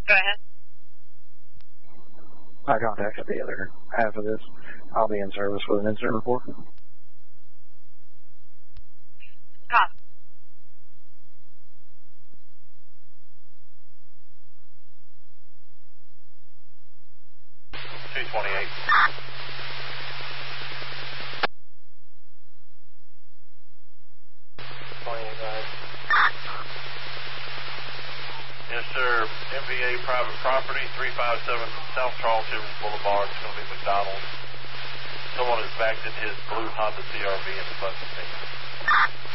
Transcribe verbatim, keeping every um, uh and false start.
Go ahead. I contacted the other half of this. I'll be in service with an incident report. Copy. two twenty-eight. twenty-eight, guys. Yes, sir. M V A private property, three five seven South Charleston Boulevard. It's going to be McDonald's. Someone has backed in his blue Honda C R V in the front of the scene.